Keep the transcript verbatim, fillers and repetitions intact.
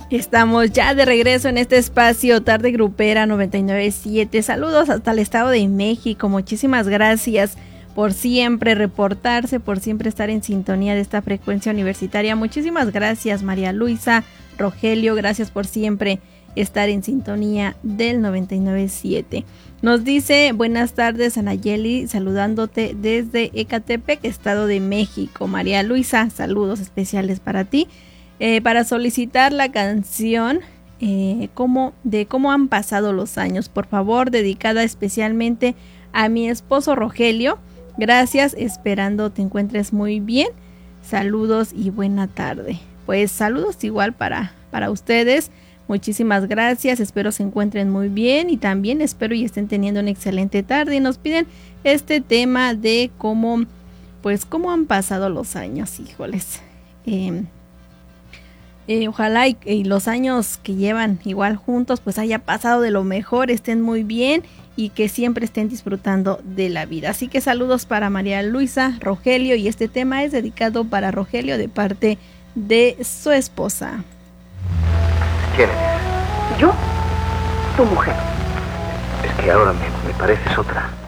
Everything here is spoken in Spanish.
Estamos ya de regreso en este espacio Tarde Grupera noventa y nueve punto siete. Saludos hasta el Estado de México. Muchísimas gracias por siempre reportarse, por siempre estar en sintonía de esta frecuencia universitaria. Muchísimas gracias, María Luisa, Rogelio, gracias por siempre estar en sintonía del noventa y nueve punto siete. Nos dice, buenas tardes, Anayeli, saludándote desde Ecatepec, Estado de México. María Luisa, saludos especiales para ti. Eh, para solicitar la canción eh, cómo, de cómo han pasado los años, por favor, dedicada especialmente a mi esposo Rogelio. Gracias, esperando te encuentres muy bien. Saludos y buena tarde. Pues saludos igual para, para ustedes. Muchísimas gracias, espero se encuentren muy bien y también espero y estén teniendo una excelente tarde. Y nos piden este tema de cómo, pues cómo han pasado los años, híjoles. Eh, Eh, ojalá y, y los años que llevan igual juntos pues haya pasado de lo mejor, estén muy bien y que siempre estén disfrutando de la vida. Así que saludos para María Luisa, Rogelio, y este tema es dedicado para Rogelio de parte de su esposa. ¿Quién eres? ¿Yo? Tu mujer. Es que ahora me, me pareces otra.